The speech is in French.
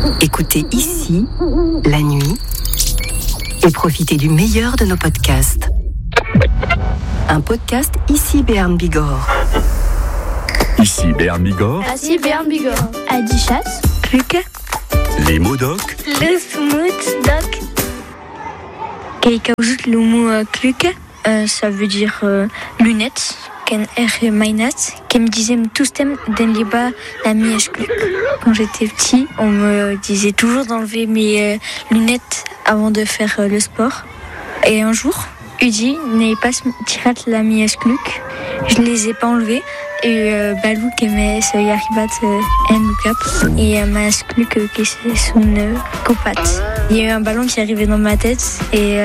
Écoutez ici, la nuit, et profitez du meilleur de nos podcasts. Un podcast ici Béarn Bigorre. Ici Béarn Bigorre. Ici Béarn Bigorre. Adichat. Kluke. Les mots doc. Le smooth doc. Kijk ajoute le mot kluke. Ça veut dire lunettes. Ken mainat. Qui me disait tous thèmes den liba la mièche kluk. Quand j'étais petit, on me disait toujours d'enlever mes lunettes avant de faire le sport. Et un jour, Udi n'est pas tirat la mièche kluk. Je les ai pas enlevées. Et balou qui me se yaribat en look-up et ma kluk qui c'est son copat. Il y a eu un ballon qui arrivait dans ma tête et